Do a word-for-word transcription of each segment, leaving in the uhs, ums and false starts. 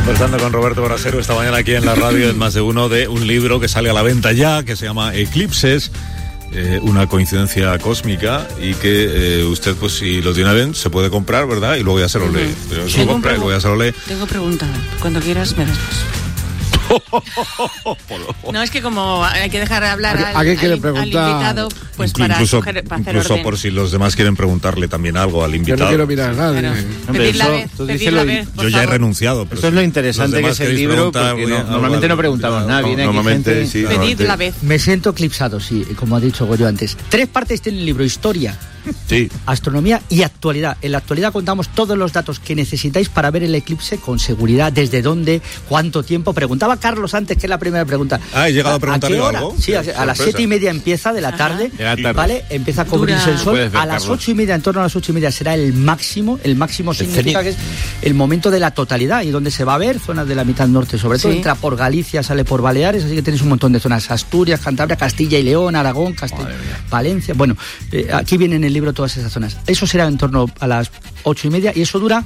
Conversando con Roberto Brasero esta mañana aquí en la radio en Más de Uno de un libro que sale a la venta ya, que se llama Eclipses, eh, una coincidencia cósmica, y que eh, usted, pues si lo tiene bien, se puede comprar, ¿verdad? Y luego ya se lo lee. Pero se lo compra y luego ya se lo lee. Tengo pregunta. Cuando quieras me das paso. No, es que como hay que dejar hablar al, ¿A qué quiere al, preguntar? al invitado, pues Inclu- para, incluso, coger, para hacer incluso orden. por si los demás quieren preguntarle también algo al Yo invitado. no quiero mirar a nadie. Claro. Hombre, Pedir la eso, vez, tú pedir dices la lo- vez, por Yo ya he favor. renunciado. Pero Esto es si lo los interesante que demás es el queréis libro, preguntar, porque voy a- no- normalmente no preguntamos nada. Viene aquí Normalmente gente- sí. Pedir normalmente- la vez. Me siento eclipsado, sí, como ha dicho Goyo antes. Tres partes tiene el libro: historia, Sí. astronomía y actualidad. En la actualidad contamos todos los datos que necesitáis para ver el eclipse con seguridad, desde dónde, cuánto tiempo. Preguntaba Carlos antes, que es la primera pregunta. Ah, ¿he llegado a qué preguntarle hora? algo? Sí, a, Qué a las sorpresa. siete y media empieza de la Ajá. tarde, De la tarde. ¿vale? Empieza a cubrirse Dura- el sol. Puedes ver, A las Carlos. ocho y media, en torno a las ocho y media, será el máximo. El máximo significa que es el momento de la totalidad y donde se va a ver zonas de la mitad norte, sobre todo. Sí. Entra por Galicia, sale por Baleares, así que tenéis un montón de zonas: Asturias, Cantabria, Castilla y León, Aragón, Castilla, Valencia. Bueno, eh, aquí viene en el libro todas esas zonas. Eso será en torno a las ocho y media, y eso dura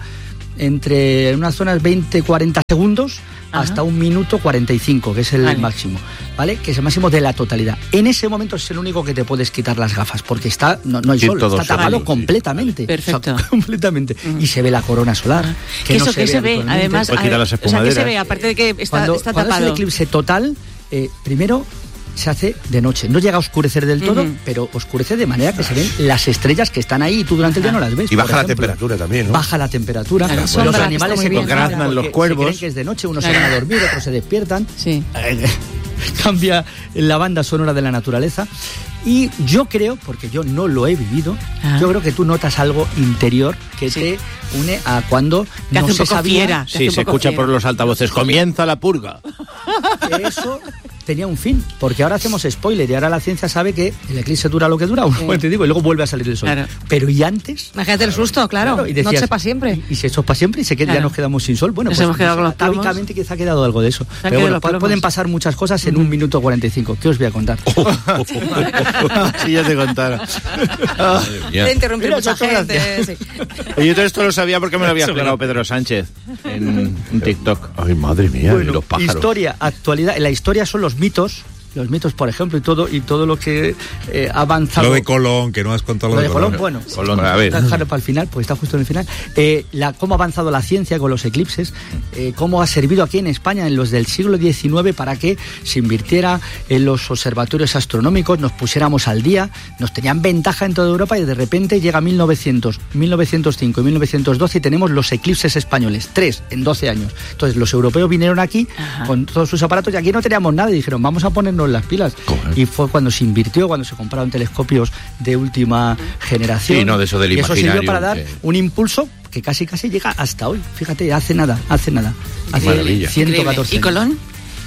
entre unas zonas veinte cuarenta segundos. Ajá. Hasta un minuto cuarenta y cinco, que es el vale. máximo, ¿vale? Que es el máximo de la totalidad. En ese momento es el único que te puedes quitar las gafas, porque está no, no hay Sí, sol, todo está tapado sol, completamente. sí. Perfecto. O sea, completamente. Mm. Y se ve la corona solar. Ah. Que ¿Qué no eso se que ve se ve? habitualmente. Además, Pues quitar las o sea, ¿qué se espumaderas. ve? Aparte de que está, Cuando, está cuando es tapado. el eclipse total, eh, primero se hace de noche. No llega a oscurecer del todo, Ujú. pero oscurece de manera que se ven las estrellas que están ahí y tú durante el día no las ves. Y por baja la ejemplo. temperatura también, ¿no? Baja la temperatura. Claro, Los sombra, animales está se muy bien. graznan Graznan los porque cuervos. se creen que es de noche, unos Claro. se van a dormir, otros se despiertan. Sí. Eh, Cambia la banda sonora de la naturaleza. Y yo creo, porque yo no lo he vivido, Ah. yo creo que tú notas algo interior que Sí. te une a cuando Te no hace un se poco sabía fiera. Te hace Sí, un se poco escucha fiera. por los altavoces. Comienza la purga. que eso tenía un fin, porque ahora hacemos spoiler y ahora la ciencia sabe que el eclipse dura lo que dura, un momento, digo, y luego vuelve a salir el sol. Claro. Pero ¿y antes? Imagínate el susto, claro. Claro, y decías, Noche para siempre. Y, y si eso es para siempre y se queda, Claro. ya nos quedamos sin sol. Bueno, Nos pues hemos quedado con los plomos. atávicamente quizá ha quedado algo de eso. han Pero quedado bueno, los pu- plomos. pueden pasar muchas cosas en un minuto cuarenta y cinco. ¿Qué os voy a contar? Sí, ya te contara. Te interrumpir Mira, mucha muchas gente. Sí. Oye, yo todo esto lo sabía porque me lo había explicado Pedro Sánchez en un TikTok. Ay, madre mía, y Bueno, los pájaros. historia, actualidad. La historia son los mitos, los mitos, por ejemplo, y todo y todo lo que eh, ha avanzado. Lo de Colón, que no has contado Lo lo de de Colón, Colón. bueno, Colón, a Voy ver. a dejarlo para el final, porque está justo en el final. Eh, la, cómo ha avanzado la ciencia con los eclipses, eh, cómo ha servido aquí en España en los del siglo diecinueve para que se invirtiera en los observatorios astronómicos, nos pusiéramos al día, nos tenían ventaja en toda Europa y de repente llega mil novecientos, mil novecientos cinco y mil novecientos doce y tenemos los eclipses españoles, tres en doce años. Entonces los europeos vinieron aquí Ajá. con todos sus aparatos y aquí no teníamos nada y dijeron, vamos a ponernos las pilas. Cojones. Y fue cuando se invirtió, cuando se compraron telescopios de última generación. Sí, no, de eso del y eso sirvió imaginario, para dar que- un impulso que casi casi llega hasta hoy. Fíjate, hace nada, hace nada. Hace maravilla. ciento catorce ¿Y Colón?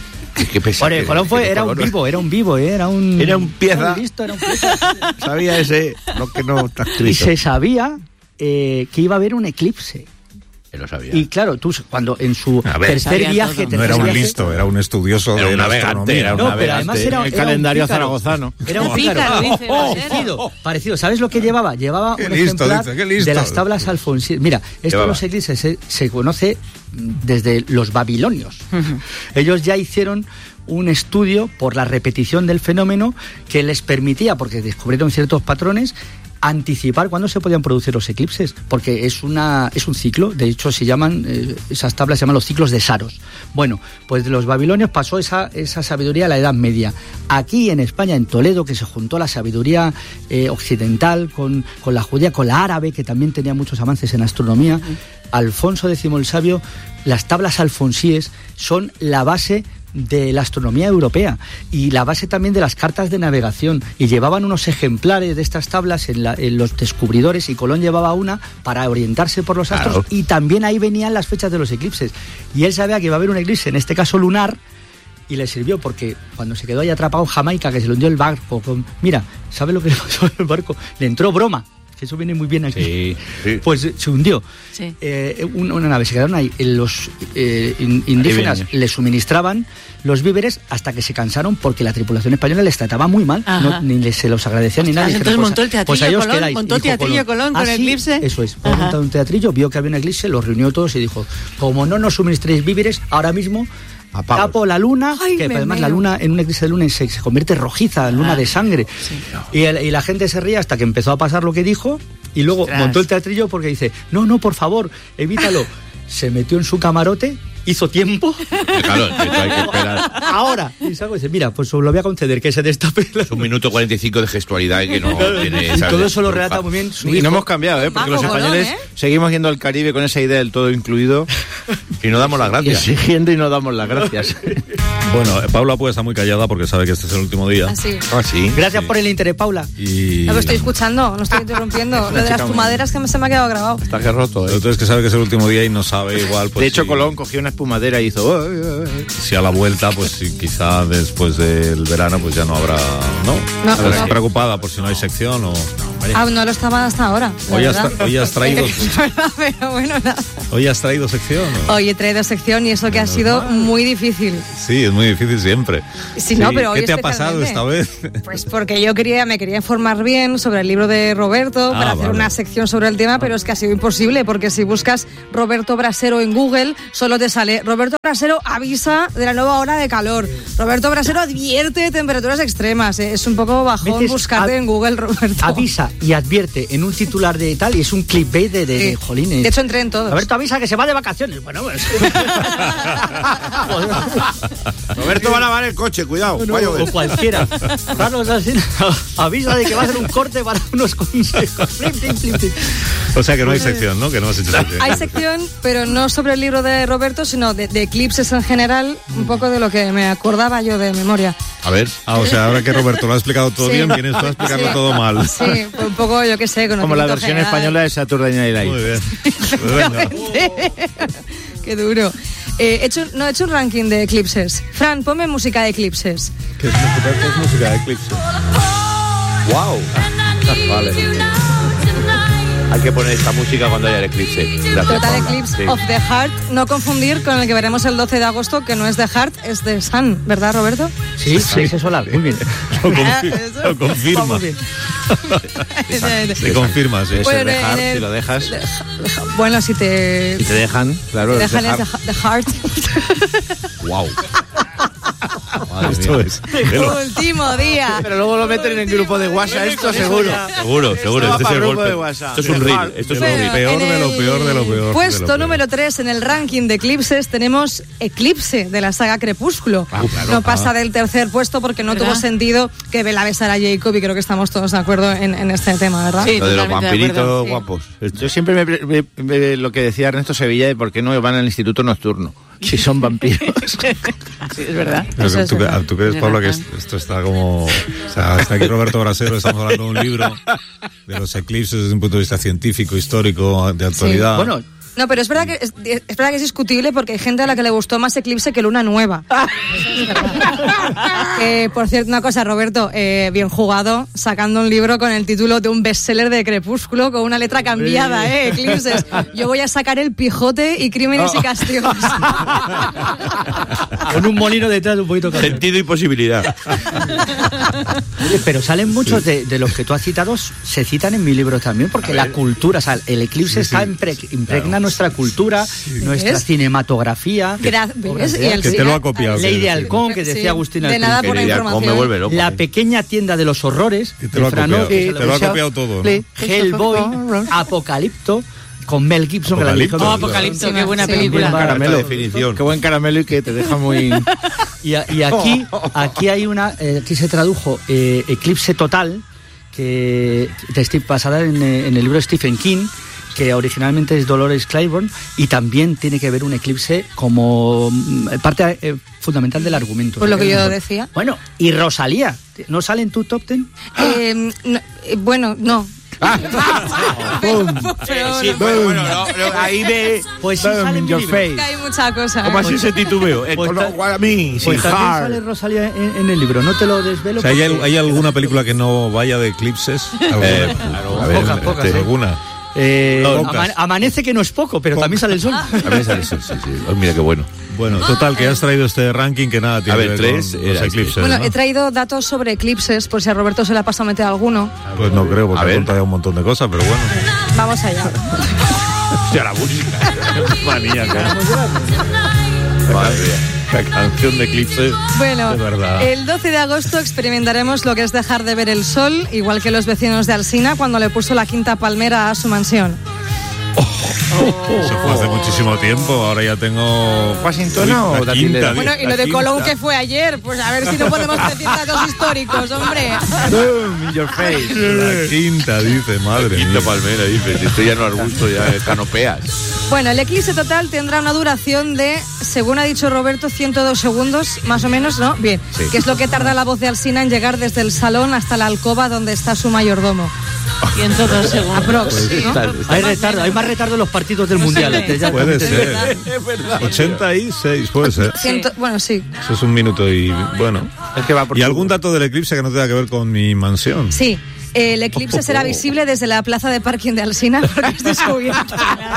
Qué pesado. Bueno, Colón fue, era un vivo, era un vivo, eh, era un... Era un pieza. Era un listo, era un pieza. Sabía ese, lo que no está Y escrito. se sabía eh, que iba a haber un eclipse. Que lo sabía. Y claro, tú cuando en su A ver, tercer sabía viaje... todo. No tercer era un viaje- listo, era un estudioso Era de un la navegante, astronomía. era un No, pero navegante. además era, El era un calendario pícaro. zaragozano. Era un Un pícaro, pícaro. dice Brasero. Parecido, parecido. ¿Sabes lo que llevaba? Llevaba Qué un listo, ejemplar dice, qué listo. de las tablas alfonsíes. Mira, esto de Llevaba. los eclipses se, se conoce desde los babilonios. Ellos ya hicieron un estudio por la repetición del fenómeno que les permitía, porque descubrieron ciertos patrones, anticipar cuándo se podían producir los eclipses, porque es una es un ciclo, de hecho se llaman, eh, esas tablas se llaman los ciclos de Saros. Bueno, pues de los babilonios pasó esa, esa sabiduría a la Edad Media. Aquí en España, en Toledo, que se juntó la sabiduría eh, occidental con, con la judía, con la árabe, que también tenía muchos avances en astronomía, Alfonso X el Sabio, las tablas alfonsíes son la base de la astronomía europea y la base también de las cartas de navegación, y llevaban unos ejemplares de estas tablas en, la, en los descubridores, y Colón llevaba una para orientarse por los astros, Claro. y también ahí venían las fechas de los eclipses, y él sabía que iba a haber un eclipse, en este caso lunar, y le sirvió porque cuando se quedó ahí atrapado en Jamaica, que se le hundió el barco con... Mira, ¿sabe lo que le pasó al barco? Le entró broma. que eso viene muy bien aquí. Sí, sí. Pues se hundió. Sí. Eh, una, una nave, se quedaron ahí. Los eh, in- indígenas Ahí le suministraban los víveres hasta que se cansaron porque la tripulación española les trataba muy mal. Ajá. No, ni les, se los agradecían ni Ostras, nada. entonces Dijeron, montó el teatrillo pues ahí os Colón, quedáis. montó el Dijo teatrillo Colón con "Ah, sí". Eclipse. Eso es. Pues Ajá. montado un teatrillo, vio que había un eclipse, los reunió todos y dijo, como no nos suministréis víveres, ahora mismo Apago. tapo la luna, Ay, que me además meo. la luna, en un eclipse de luna se, se convierte rojiza, luna Ah, de sangre. sí. Y, el- y la gente se ría hasta que empezó a pasar lo que dijo y luego Ostras. montó el teatrillo porque dice, no, no, por favor, evítalo. Se metió en su camarote, hizo tiempo. Claro, esto hay que esperar. Ahora. Y salgo y dice, mira, pues os lo voy a conceder, que se destape la... Es un minuto cuarenta y cinco de gestualidad que no tiene... Y ¿sabes? todo eso lo relata muy bien su Y hijo. no hemos cambiado, ¿eh? Porque Majo, los españoles Colón, ¿eh? seguimos yendo al Caribe con esa idea del todo incluido. Y no damos las Y gracias. exigiendo y no damos las gracias. Bueno, eh, Paula pues está muy callada porque sabe que este es el último día. Así. Ah, sí. Gracias Sí. por el interés, Paula. Y No, pero estoy escuchando, no estoy interrumpiendo. Lo de las chica muy- fumaderas que me- se me ha quedado grabado. Está que roto, Lo ¿eh? otro es que sabe que es el último día y no sabe igual. Pues, De hecho, si, Colón cogió una espumadera y hizo... "Ay, ay, ay". si a la vuelta, pues si quizá después del verano, pues ya no habrá. ¿No? No, Pero no. está preocupada por si no hay sección o. Ah, no lo estaba hasta ahora. la Hoy has, verdad. tra- hoy has traído. Es verdad, pero bueno, nada. Hoy has traído sección. ¿o? Hoy he traído sección y eso que ha Menos sido mal. muy difícil. Sí, es muy difícil siempre. Sí, no, pero hoy ¿Qué te ha pasado esta vez? especialmente. Pues porque yo quería, me quería informar bien sobre el libro de Roberto Ah, para hacer vale. una sección sobre el tema, pero es que ha sido imposible porque si buscas Roberto Brasero en Google solo te sale Roberto Brasero avisa de la nueva ola de calor. Roberto Brasero advierte de temperaturas extremas. Eh, Es un poco bajón Metes buscarte a- en Google, Roberto. Avisa y advierte en un titular de tal y es un clickbait de, de, Sí. de jolines. De hecho, entré en todos. Roberto avisa que se va de vacaciones. Bueno, pues... Roberto va a lavar el coche, cuidado. Vaya a ver. o cualquiera. Claro, o sea, sí, avisa de que va a hacer un corte para unos consejos. Flip, flip, flip, flip. O sea que no hay sección, ¿no? Que no has hecho sección. Hay sección, pero no sobre el libro de Roberto, sino de, de eclipses en general, un poco de lo que me acordaba yo de memoria. A ver. Ah, o sea, ahora que Roberto lo ha explicado todo Sí. bien, vienes tú a explicarlo Sí. todo mal. Sí, un poco, yo qué sé, Como la conocimiento versión general. española de Saturday Night Live. Muy bien. Pues venga. Qué duro. Eh, he hecho, no he hecho un ranking de eclipses. Fran, ponme música de eclipses. ¿Qué es, qué es música de Eclipse? ¡Wow! Vale. Hay que poner esta música cuando haya el eclipse. Gracias, Total Paula. Eclipse Sí. of the Heart. No confundir con el que veremos el doce de agosto, que no es de Heart, es de Sun, ¿verdad, Roberto? Sí, sí, ese solar. Muy bien. Lo, Ah, confi- eso. lo confirma. Vamos bien. Se confirma, sí. Puede ser Bueno, de en Heart, el- si lo dejas. Bueno, si te... Y te dejan, claro. te es dejan de es Heart. de, de Heart. ¡Wow! Esto es. Último día. Pero luego lo meten en el grupo de WhatsApp, esto seguro. Seguro, seguro. va Este es para el grupo golpe. de WhatsApp. Esto es un De reel. Heart. Esto es un De lo reel. peor, en de lo el peor, de lo peor, de Puesto lo peor. número tres en el ranking de eclipses tenemos Eclipse de la saga Crepúsculo. Ah, claro. No pasa Ah. del tercer puesto porque no ¿Verdad? tuvo sentido que Bella besara a Jacob y creo que estamos todos de acuerdo en, en este tema, ¿verdad? Sí. Lo de los Totalmente de vampiritos acuerdo, sí. guapos. Yo siempre me, me- me- lo que decía Ernesto Sevilla de por qué no van al instituto nocturno, si son vampiros. Sí, es verdad. Pero Eso que es tú, verdad. tú crees, Tienes Pablo, que razón. es- esto está como... O sea, está aquí Roberto Brasero, estamos hablando de un libro de los eclipses desde un punto de vista científico, histórico, de actualidad. Bueno, No, pero es verdad que es, es verdad que es discutible porque hay gente a la que le gustó más Eclipse que Luna Nueva. Eso es verdad. Eh, por cierto, una cosa, Roberto, eh, bien jugado, sacando un libro con el título de un bestseller de Crepúsculo con una letra cambiada, ¿eh? Eclipses. Yo voy a sacar El Pijote y Crímenes y Castigos. con un molino detrás de un poquito caliente. Sentido y posibilidad. Oye, pero salen muchos de, de los que tú has citado, se citan en mi libro también, porque la cultura, o sea, el eclipse está impre- impregna nuestra cultura, nuestra ¿Ves? cinematografía. Gra- ¿ves? Y el- Que te lo ha copiado. Ley de sí. Halcón, que decía Sí, Agustín de al nada por la Querida, ¿cómo información. me vuelve loco? La ¿eh? pequeña tienda de los horrores. Que te lo ha de Franó, copiado, que te lo ha copiado todo, ¿no? Hellboy, Apocalipto, con Mel Gibson, que la Apocalipto. dirigió. Oh, Apocalipto, qué buena Sí. película. Bien, Caramelo. definición. Qué buen caramelo y que te deja muy... Y, a- y aquí, aquí hay una, eh, aquí se tradujo eh, Eclipse Total, que de Steve- basada en, eh, en el libro de Stephen King, que originalmente es Dolores Claiborne, y también tiene que ver un eclipse como mm, parte eh, fundamental del argumento. Pues lo que yo decía. Bueno, y Rosalía, ¿no sale en tu top ten? Eh, no, eh, bueno, no. ¡Bum! Pero Sí, bueno, bueno, no, no, ahí ve. Pues sí Boom, sale en mi your libro. face. que hay mucha cosa. ¿Cómo ¿eh? así ese titubeo? Eh, Pues con ta- lo- a mí, Pues sin también hard. sale Rosalía en, en el libro, no te lo desvelo. O sea, ¿hay, porque- al- ¿hay alguna película que no vaya de eclipses? ¿Alguna? Eh, Claro, a ver, pocas, pocas, este, ¿eh? ¿alguna? Eh, Pocas. ama- amanece que no es poco, pero también sale el sol. A ver, sale eso, sí, sí. Ay, mira qué bueno. Bueno, total, que has traído este ranking que nada tiene A ver, que ver tres con era los este. eclipses, Bueno, ¿no? he traído datos sobre eclipses, por si a Roberto se le ha pasado a meter alguno. Pues no creo, porque A ha ver. contado un montón de cosas, pero bueno. Vamos allá. Hostia, la música. Maníaca. Madre mía. La canción de eclipses. Bueno, de verdad. el doce de agosto experimentaremos lo que es dejar de ver el sol, igual que los vecinos de Alsina cuando le puso la quinta palmera a su mansión. Eso fue hace muchísimo tiempo, ahora ya tengo... ¿Washington La o Datilera? quinta, Bueno, y la lo de quinta. Colón que fue ayer, pues a ver si no podemos decir datos históricos, hombre. Boom, in your face. La quinta, dice, madre Quinta mía. palmera, dice. Esto ya no arbusto, ya es canopeas. Bueno, el eclipse total tendrá una duración de, según ha dicho Roberto, ciento dos segundos, más o menos, ¿no? Bien, Sí. que es lo que tarda la voz de Alsina en llegar desde el salón hasta la alcoba donde está su mayordomo. ciento dos segundos. Aprox, ¿no? Está- Hay retardo, hay más retardo en los partidos del mundial. sé. este, ya Puede te- ser. ochenta y seis, puede ser. Ciento- bueno, sí. Eso es un minuto y bueno. Es que va por ¿Y tu- algún dato del eclipse que no tenga que ver con mi mansión? Sí, el eclipse será visible desde la plaza de parking de Alsina porque es descubierto.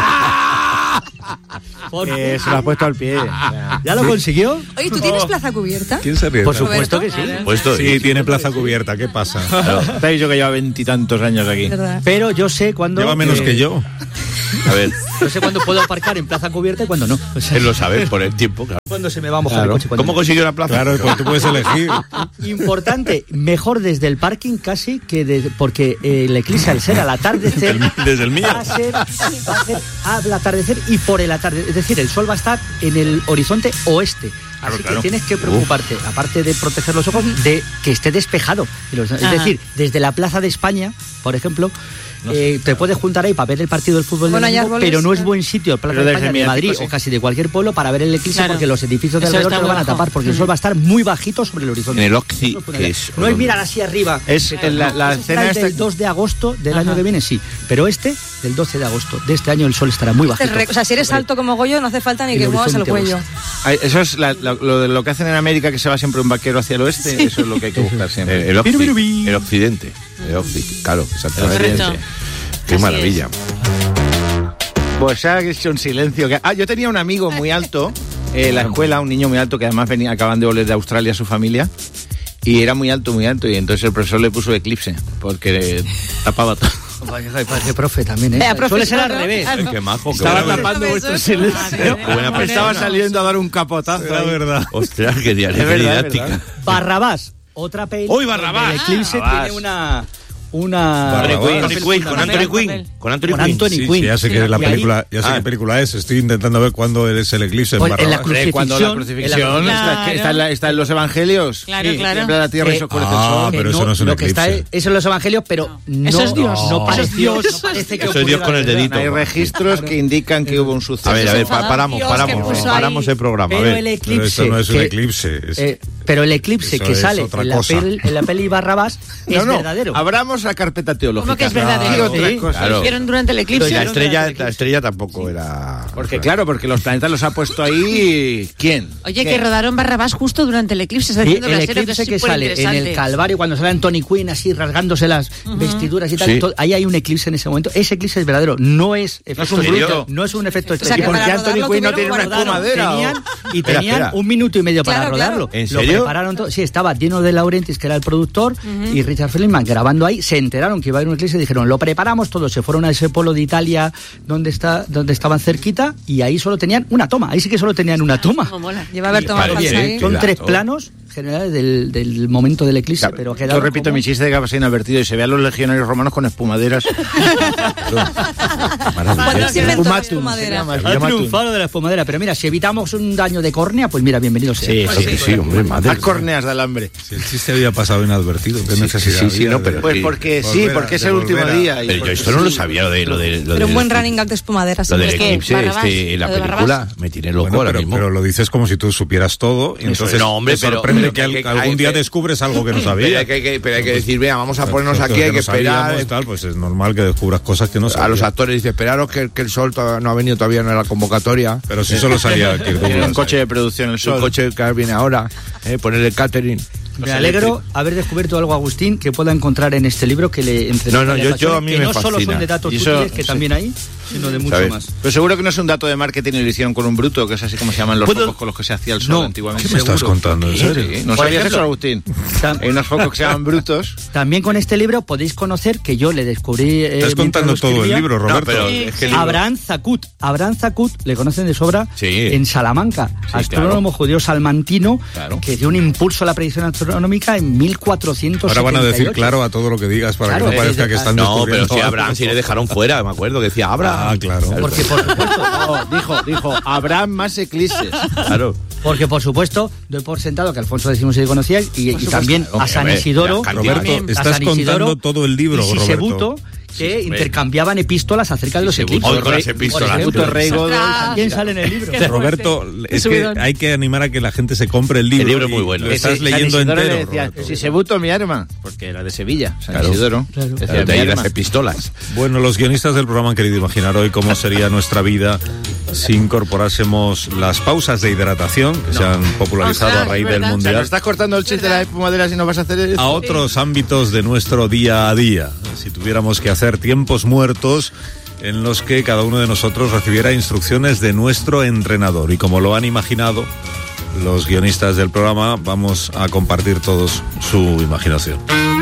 Eh, se lo ha puesto al pie. ¿Ya lo consiguió? Oye, ¿tú tienes plaza cubierta? ¿Quién se ríe? Por supuesto que sí. Puesto. Sí, tiene plaza cubierta, ¿qué pasa? Te he dicho que lleva veintitantos años aquí. ¿Verdad? Pero yo sé cuándo. Lleva menos eh, que yo. A ver, Yo sé cuándo puedo aparcar en plaza cubierta y cuándo no. O sea, él lo sabe por el tiempo, claro. cuándo se me va a mojar Claro. el coche. cuándo ¿Cómo no. consiguió la plaza? Claro, porque tú puedes elegir. Importante, mejor desde el parking casi que desde, porque eh, el eclipse al ser al atardecer Desde el mío. va a ser, va a ser al atardecer y por el atardecer, es decir, el sol va a estar en el horizonte oeste. Claro, Así claro. que tienes que preocuparte, aparte de proteger los ojos, de que esté despejado. Es Ajá. decir, desde la Plaza de España, por ejemplo, eh, te puedes juntar ahí para ver el partido del fútbol Bueno, del hay domingo, árboles, pero no es claro. buen sitio, Plaza Pero de desde España, mi de época, Madrid sí. o casi de cualquier pueblo para ver el eclipse Claro. porque los edificios de Eso alrededor está te lo van a muy bajo. tapar porque el sol va a estar muy bajito sobre el horizonte. En el Occi, Eso es que es... no es mirar así arriba. Es Eh, la- no, la ese escena será el esta- del dos de agosto del Ajá. año que viene, sí. Pero este, del doce de agosto de este año, el sol estará muy Te bajito. re- O sea, si eres alto como Goyo, no hace falta ni El que muevas el horizonte cuello. oeste. Ay, eso es la- la- lo, de lo que hacen en América, que se va siempre un vaquero hacia el oeste. Eso es lo que hay que buscar El, siempre. el, Occi, Pirubirubi. el occidente. El Occi, claro, exactamente. Correcto. Qué Así maravilla. Pues ha hecho un silencio. que- Ah, yo tenía un amigo muy alto eh, en la escuela, un niño muy alto que además venía, acaban de volver de Australia su familia. Y era muy alto, muy alto. Y entonces el profesor le puso eclipse porque tapaba todo. Vaya, vaya, profe también, ¿eh? Vaya, Suele ser al profesor, ¿no? revés. Ay, Qué majo, qué Estaba buena- tapando Eso vuestro es- silencio. Qué buena persona. Estaba saliendo a dar un capotazo. La ahí. verdad. Ostras, qué diaria, Es qué verdad, es didáctica. verdad. Barrabás, otra peli. ¡Uy, Barrabás! donde El eclipse Barrabás. tiene una. Una. Barrabás. Anthony un Quinn, papel con Anthony fundamental. Quinn. Con Anthony Con Quinn. Anthony Sí, Quinn. sí, ya sé que Sí, la y ahí- película, ya sé Ah. qué película es. Estoy intentando ver cuándo es el eclipse en Pues, en la Barrabás. cruz- Hombre, cuando la Crucifixión, crucifixión en la- está, que está en, la- está en los evangelios. Claro, Sí, claro. tiembla la tierra y se Eh, oscurece ah, el sol. pero Que eso no es un lo que está eclipse. eso en los evangelios, pero no, Eso es Dios. no Eso es pareció, Dios. no parece que Eso es Dios ocurriera con el de verdad. dedito. Hay registros que indican que hubo un suceso. A ver, a ver, Dios, pa- paramos, que paramos. puso ahí. Paramos el programa, a Pero ver. el Pero eclipse. eso no es un que- eclipse. es- eh, pero el eclipse Eso que es sale otra en la, cosa. peli, en la peli Barrabás No, es no, verdadero. abramos la carpeta teológica. ¿Cómo que es verdadero? Y otras Sí, cosas. claro. ¿Lo hicieron durante el Y eclipse? la estrella, la estrella tampoco era... Porque claro, porque los planetas los ha puesto ahí... ¿Quién? Oye, que ¿Quién? rodaron Barrabás justo durante el eclipse. Está Sí, haciendo el una serie eclipse es que sale en el superinteresante. Calvario cuando sale Anthony Quinn así rasgándose las vestiduras y tal, Sí. todo- ahí hay un eclipse en ese momento. Ese eclipse es verdadero, no es efecto un estrella, fruto. no es un efecto sea, que estrella. ¿Y por qué para Anthony rodarlo Quinn no tuvieron tiene una guardado. espumadera? Tenían, y Espera, tenían espera. un minuto y medio para Claro, rodarlo. claro. ¿En Lo serio? prepararon todo. Sí, estaba Dino de Laurentiis, que era el productor, y Richard Feldman grabando ahí. Se enteraron que iba a haber un eclipse y dijeron, lo preparamos todo. Se fueron a ese pueblo de Italia donde está donde estaban cerquita y ahí solo tenían una toma. Ahí sí que solo tenían una toma. Cómo mola. Lleva a ver tomado Vale, falsa bien, ahí. Son Claro. tres planos generales del, del momento del eclipse, Claro, pero yo quedaron repito como- mi chiste de que va a ser inadvertido y se ve a los legionarios romanos con espumaderas. ¿Cuándo se inventó la Espumatum, espumadera? se llama, se Ha llama triunfado de la espumadera, pero mira, si evitamos un daño daño de córnea, pues mira, bienvenido sea. Sí, sí, sí, sí, hombre, madre. Más córneas de alambre. Si el chiste había pasado inadvertido, ¿qué Sí, necesidad sí, sí, había no, de- pero Pues sí. porque sí, Volver a- porque es de el último volver a- día. y Pero yo porque esto no lo sí. sabía, lo de lo de lo Pero un del- buen running gag de espumadera. Lo del Es que eclipse, Barrabás, este, la lo de película, Barrabás. me tiré loco Bueno, ahora pero, mismo. pero lo dices como si tú supieras todo, y entonces No, hombre, te pero- sorprende pero que, al- que- que algún hay día que- descubres algo que no Pero sabías. hay que, que- pero hay que decir, vea, vamos a ponernos Nosotros aquí, hay no que esperar. sabíamos, tal, pues es normal que descubras cosas que no sabías. A los actores dice, esperaros que, que el sol todavía no ha venido todavía en la convocatoria. Pero si solo salía Kirk Tiene un Douglas. coche de producción el El sol. coche que viene ahora, eh, poner el catering. Me alegro haber descubierto algo, Agustín, que pueda encontrar en este libro que le entre No, no, yo- varias yo a pasiones, mí que me no solo fascina. son de datos Y eso- útiles, que sí. también hay, sino de mucho ¿Sabes? más. Pero seguro que no es un dato de marketing y lo hicieron con un bruto, que es así como se llaman los ¿Puedo? focos con los que se hacía el sol No. antiguamente. ¿Qué me estás Seguro. contando? ¿En Sí, serio? sí. ¿No Por sabías ejemplo, eso, Agustín? Tam- Hay unos focos que se llaman brutos. También con este libro podéis conocer que yo le descubrí. eh, Estás mientras contando lo todo el escribía, libro, No, Roberto. pero es que el libro- Abraham Zacut. Abraham Zacut, le conocen de sobra, Sí. en Salamanca, astrónomo judío salmantino, Claro. que dio un impulso a la predicción astronómica en mil cuatrocientos setenta y ocho. Ahora van a decir claro a todo lo que digas para Claro, que no parezca eh, que están No, pero descubriendo si algo. Abraham sí le dejaron fuera, me acuerdo, que decía Abraham. Ah, claro. Porque por supuesto, No, dijo, dijo, habrá más eclipses. Claro. porque por supuesto doy por sentado que Alfonso X se conocía y, y también a San Hombre, Isidoro, la Roberto, También. a estás San Isidoro contando todo el libro, y Sisebuto, Roberto. que intercambiaban epístolas acerca de los Sisebuto, eclipses. otras epístolas. Por ejemplo, Puto rey Godol. también sale en el libro. Qué Roberto, Qué es que subidón. hay que animar a que la gente se compre el libro. El libro es muy y bueno. Lo estás San leyendo Isidoro entero. le decía, Roberto. si se buto mi arma, porque era de Sevilla, San Claro. Isidoro. Claro. Decía, Pero de mi ahí las arma. epístolas. Bueno, los guionistas del programa han querido imaginar hoy cómo sería nuestra vida si incorporásemos las pausas de hidratación que se han popularizado Ostras, a raíz es del verdad. O sea, Mundial nos estás cortando el chiste de las espumaderas y no vas a hacer eso. a otros ámbitos de nuestro día a día. Si tuviéramos que hacer tiempos muertos en los que cada uno de nosotros recibiera instrucciones de nuestro entrenador. Y como lo han imaginado los guionistas del programa, vamos a compartir todos su imaginación.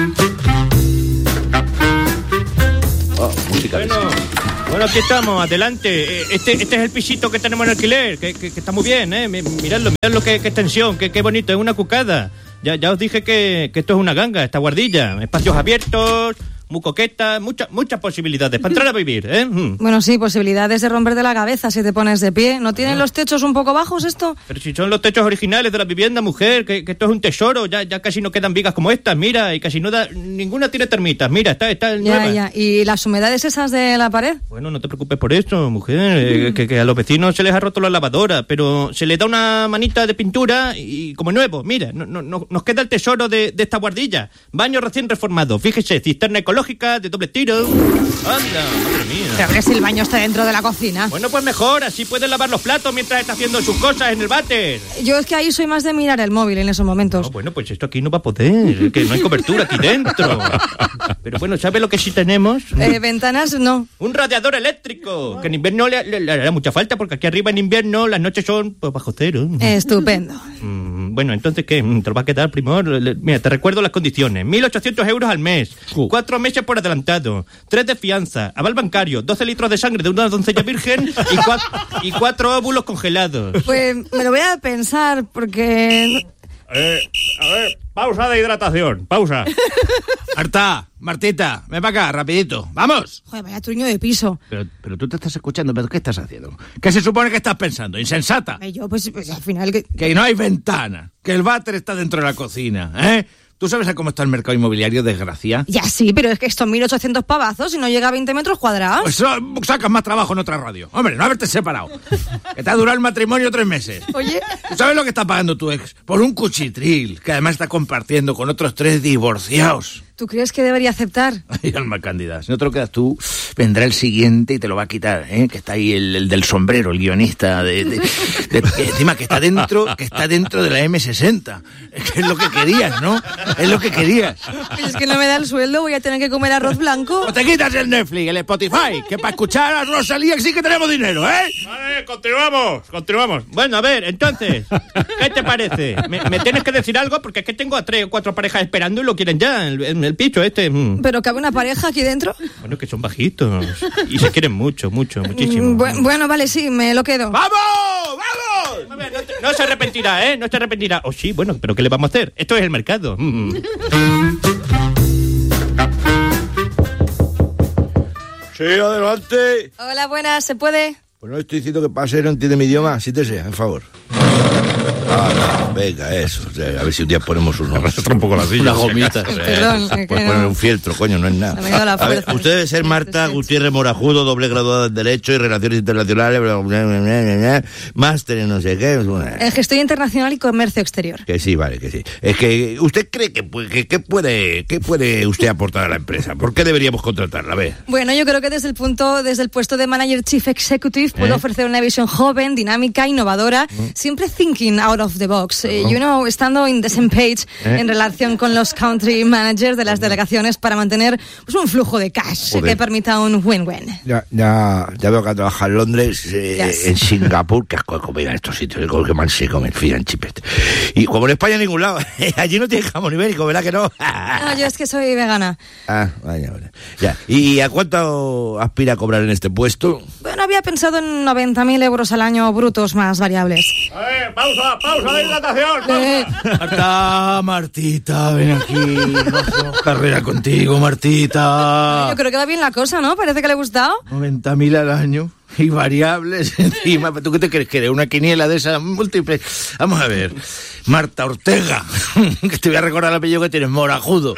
Oh, música de Bueno, bueno, aquí estamos, adelante. Eh, Este, este es el pisito que tenemos en alquiler, que, que- que está muy bien, ¿eh? Mi- Miradlo, miradlo, qué, qué extensión, qué, qué bonito, es una cucada. Ya, ya os dije que, que esto es una ganga, esta guardilla. Espacios abiertos, muy coqueta, muchas muchas posibilidades para entrar a vivir, ¿eh? Mm. Bueno, sí, posibilidades de romperte la cabeza si te pones de pie. ¿No tienen los techos un poco bajos esto? Pero si son los techos originales de la vivienda, mujer, que, que esto es un tesoro, ya, ya casi no quedan vigas como estas, mira, y casi no da, ninguna tiene termitas, mira, está, está nueva. Ya, ya. ¿Y las humedades esas de la pared? Bueno, no te preocupes por eso, mujer, eh, que, que a los vecinos se les ha roto la lavadora, pero se les da una manita de pintura y como nuevo, mira, no, no, no- nos queda el tesoro de, de esta guardilla. Baño recién reformado, fíjese, cisterna ecológica de doble tiro. Anda, madre mía. Pero que si el baño está dentro de la cocina. Bueno, pues mejor, así pueden lavar los platos mientras está haciendo sus cosas en el váter. Yo es que ahí soy más de mirar el móvil en esos momentos. No, bueno, pues esto aquí no va a poder, que no hay cobertura aquí dentro. Pero bueno, ¿sabe lo que sí tenemos? Eh, ventanas no. Un radiador eléctrico, que en invierno le, le- le hará mucha falta, porque aquí arriba en invierno las noches son pues, bajo cero. Estupendo. Mm, bueno, entonces, ¿qué? Mm, ¿Te lo va a quedar, primor? Le- Mira, te recuerdo las condiciones. mil ochocientos euros al mes, cuatro meses por adelantado, tres de fianza, aval bancario, doce litros de sangre de una doncella virgen y, cua- y cuatro óvulos congelados. Pues me lo voy a pensar porque... Eh, a ver, pausa de hidratación, pausa. Marta, Martita, ven para acá, rapidito. ¡Vamos! Joder, vaya truño de piso. Pero, pero tú te estás escuchando, ¿pero qué estás haciendo? ¿Qué se supone que estás pensando? ¡Insensata! Eh, Yo, pues, pues al final... Que... Que no hay ventana, que el váter está dentro de la cocina, ¿eh? ¿Tú sabes a cómo está el mercado inmobiliario, desgracia? Ya sí, pero es que estos mil ochocientos pavazos y no llega a veinte metros cuadrados. Pues so- sacas más trabajo en otra radio. Hombre, no haberte separado. Que te ha durado el matrimonio tres meses. Oye, ¿Tú sabes lo que está pagando tu ex? Por un cuchitril, que además está compartiendo con otros tres divorciados. ¿tú crees que debería aceptar? Ay, alma cándida, si no te lo quedas tú, vendrá el siguiente y te lo va a quitar, ¿eh? Que está ahí el, el del sombrero, el guionista, de, de- de- que encima que está dentro, que está dentro de la eme sesenta. Es que es lo que querías, ¿no? Es lo que querías. Es que no me da el sueldo, voy a tener que comer arroz blanco. O te quitas el Netflix, el Spotify, que para escuchar a Rosalía sí que tenemos dinero, ¿eh? Vale, continuamos, continuamos. Bueno, a ver, entonces, ¿qué te parece? Me, me tienes que decir algo porque es que tengo a tres o cuatro parejas esperando y lo quieren ya, el, el, el picho este. mm. ¿Pero cabe una pareja aquí dentro? Bueno, que son bajitos y se quieren mucho, mucho, muchísimo. Mm, bu- bueno, vale, sí, me lo quedo. ¡Vamos! ¡Vamos! A ver, no, te- no se arrepentirá, ¿eh? No se arrepentirá. O sí, bueno, pero ¿qué le vamos a hacer? Esto es el mercado. Mm. Sí, adelante. Hola, buenas, ¿se puede? Pues no estoy diciendo que pase, no entiende mi idioma, sí te sea, por favor. Ah, venga, eso. O sea, a ver si un día ponemos unos... Arrastra un poco la silla. Unas gomitas. Perdón, Puedes que poner no. un fieltro, coño, no es nada. No me da la A ver, fuerza. usted debe ser Marta Gutiérrez Morajudo, doble graduada en Derecho y Relaciones Internacionales, bla, bla, bla, bla, bla, bla, máster en no sé qué. En Gestión Internacional y Comercio Exterior. Que sí, vale, que sí. Es que, ¿usted cree que, pu- que, que puede, qué puede usted aportar a la empresa? ¿Por qué deberíamos contratarla? A ver. Bueno, yo creo que desde el punto, desde el puesto de Manager Chief Executive puedo ¿Eh? ofrecer una visión joven, dinámica, innovadora, siempre thinking out of the box. Eh, you know, estando in the same page ¿Eh? en relación con los country managers de las delegaciones para mantener pues, un flujo de cash Joder. que permita un win-win. Ya, ya, ya veo que ha trabajado en Londres, eh, Yes. en Singapur, que asco de comida en estos sitios, que mal se come, fish and chips. Y como en España en ningún lado, allí no tiene jamón ibérico, ¿verdad que no? No, yo es que soy vegana. Ah, vaya, vaya. Ya. ¿Y a cuánto aspira a cobrar en este puesto? Bueno, había pensado en noventa mil euros al año brutos más variables. A ver, pausa, pausa de hidratación. Eh, Marta, Martita, ven aquí. No hacemos carrera contigo, Martita. yo creo que va bien la cosa, ¿no? Parece que le ha gustado. noventa mil al año y variables encima. ¿Tú qué te crees que eres? ¿Una quiniela de esas múltiples? Vamos a ver. Marta Ortega. Que te voy a recordar el apellido que tienes, Morajudo.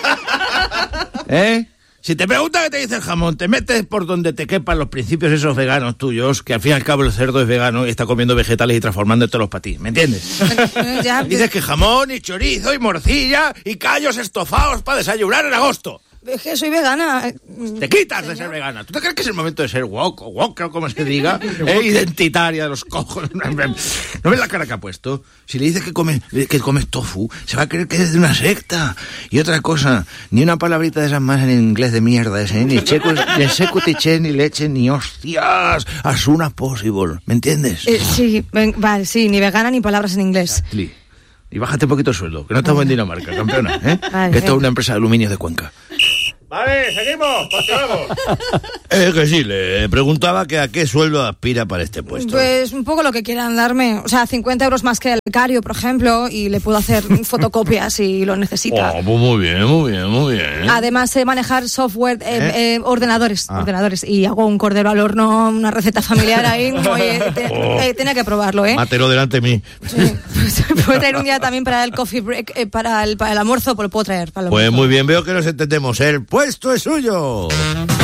¿Eh? Si te pregunta qué te dice el jamón, te metes por donde te quepan los principios esos veganos tuyos, que al fin y al cabo el cerdo es vegano y está comiendo vegetales y transformándotelos para ti, ¿me entiendes? Eh, ya, Dices que jamón y chorizo y morcilla y callos estofados para desayunar en agosto. es que soy vegana. Te quitas de ser vegana. ¿Tú te crees que es el momento de ser woke o woke o como se diga? ¿Eh? Identitaria de los cojos. ¿No ves la cara que ha puesto? Si le dices que comes, que comes tofu, se va a creer que es de una secta. Y otra cosa, ni una palabrita de esas más en inglés de mierda ese, ¿eh? Ni checo, ni secutiche, ni leche, ni hostias. As soon as possible. ¿Me entiendes? Eh, sí, ven- vale, sí, ni vegana ni palabras en inglés. Li. Y bájate un poquito el sueldo, que no estamos en Dinamarca, campeona, ¿eh? Vale, que esto venga. es una empresa de aluminio de Cuenca. Vale, seguimos, continuamos. Eh, que sí, le preguntaba que a qué sueldo aspira para este puesto. Pues un poco lo que quieran darme. O sea, cincuenta euros más que el becario, por ejemplo, y le puedo hacer fotocopias si lo necesita. Oh, pues muy bien, muy bien, muy bien. Además, sé manejar software, eh, ¿Eh? eh, ordenadores, Ah. ordenadores. Y hago un cordero al horno, una receta familiar ahí. Oye, te- Oh. eh, tenía que probarlo, ¿eh? Mátelo delante de mí. Sí. Pues, puedo traer un día también para el coffee break, eh, para, el, para el almuerzo, pues lo puedo traer. Para el Pues almuerzo. muy bien, veo que nos entendemos. El puesto es suyo.